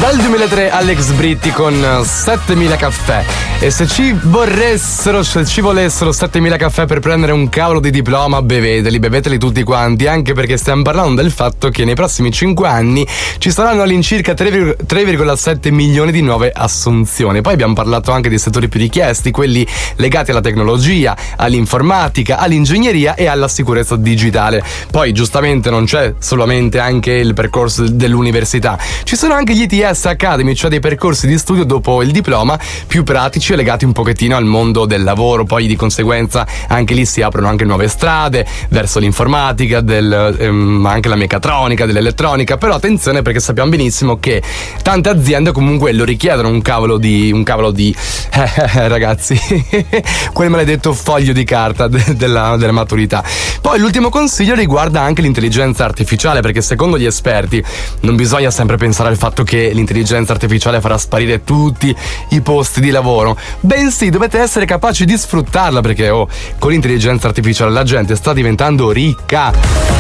Dal 2003 Alex Britti con 7000 caffè. E se ci volessero 7000 caffè per prendere un cavolo di diploma, beveteli tutti quanti, anche perché stiamo parlando del fatto che nei prossimi 5 anni ci saranno all'incirca 3,7 milioni di nuove assunzioni. Poi abbiamo parlato anche dei settori più richiesti, quelli legati alla tecnologia, all'informatica, all'ingegneria e alla sicurezza digitale. Poi giustamente non c'è solamente anche il percorso dell'università, ci sono anche gli ITS Academy, cioè dei percorsi di studio dopo il diploma più pratici e legati un pochettino al mondo del lavoro. Poi di conseguenza anche lì si aprono anche nuove strade verso l'informatica, anche la meccatronica, dell'elettronica. Però attenzione, perché sappiamo benissimo che tante aziende comunque lo richiedono un cavolo di ragazzi quel maledetto foglio di carta della maturità. Poi l'ultimo consiglio riguarda anche l'intelligenza artificiale, perché secondo gli esperti non bisogna sempre pensare al fatto che l'intelligenza artificiale farà sparire tutti i posti di lavoro, bensì dovete essere capaci di sfruttarla, perché con l'intelligenza artificiale la gente sta diventando ricca.